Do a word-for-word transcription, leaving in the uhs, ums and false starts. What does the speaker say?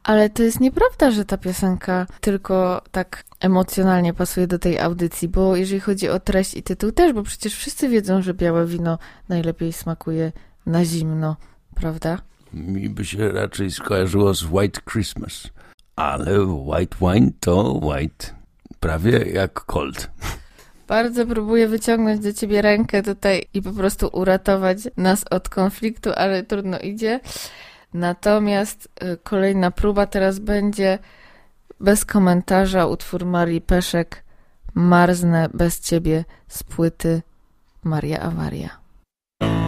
Ale to jest nieprawda, że ta piosenka tylko tak emocjonalnie pasuje do tej audycji, bo jeżeli chodzi o treść i tytuł też, bo przecież wszyscy wiedzą, że białe wino najlepiej smakuje na zimno, prawda? Mi by się raczej skojarzyło z White Christmas, ale white wine to white, prawie jak cold. Bardzo próbuję wyciągnąć do ciebie rękę tutaj i po prostu uratować nas od konfliktu, ale trudno idzie. Natomiast y, kolejna próba teraz będzie bez komentarza utwór Marii Peszek Marznę bez ciebie z płyty Maria Awaria.